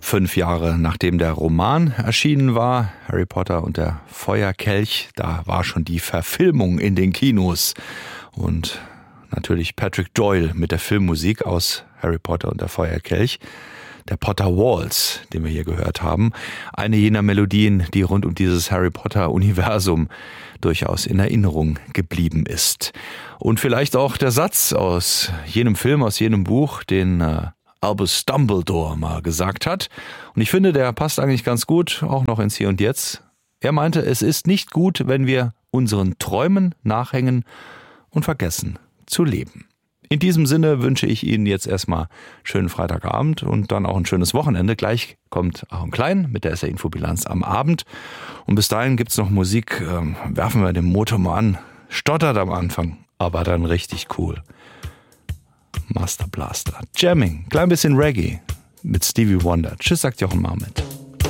5 Jahre nachdem der Roman erschienen war, Harry Potter und der Feuerkelch, da war schon die Verfilmung in den Kinos. Und natürlich Patrick Doyle mit der Filmmusik aus Harry Potter und der Feuerkelch. Der Potter Waltz, den wir hier gehört haben. Eine jener Melodien, die rund um dieses Harry Potter-Universum durchaus in Erinnerung geblieben ist. Und vielleicht auch der Satz aus jenem Film, aus jenem Buch, den Albus Dumbledore mal gesagt hat. Und ich finde, der passt eigentlich ganz gut, auch noch ins Hier und Jetzt. Er meinte, es ist nicht gut, wenn wir unseren Träumen nachhängen und vergessen zu leben. In diesem Sinne wünsche ich Ihnen jetzt erstmal schönen Freitagabend und dann auch ein schönes Wochenende. Gleich kommt Aaron Klein mit der SR-Infobilanz am Abend. Und bis dahin gibt's noch Musik. Werfen wir den Motor mal an. Stottert am Anfang, aber dann richtig cool. Master Blaster. Jamming. Klein bisschen Reggae mit Stevie Wonder. Tschüss, sagt Jochen Marmit.